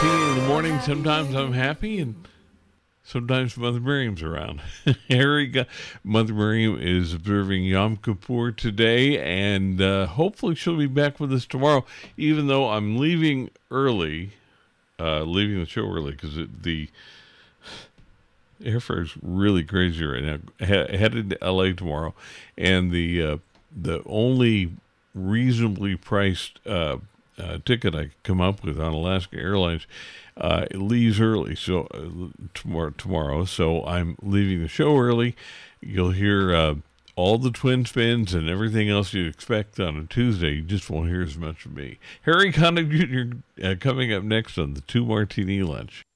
in the morning. Sometimes I'm happy, and sometimes Mother Miriam's around. Mother Miriam is observing Yom Kippur today, and hopefully she'll be back with us tomorrow, even though I'm leaving early, leaving the show early, because the airfare is really crazy right now. Headed to L.A. tomorrow, and the only reasonably priced ticket I could come up with on Alaska Airlines it leaves early, so tomorrow. So I'm leaving the show early. You'll hear all the twin spins and everything else you'd expect on a Tuesday. You just won't hear as much from me. Harry Connick Jr. Coming up next on the Two Martini Lunch.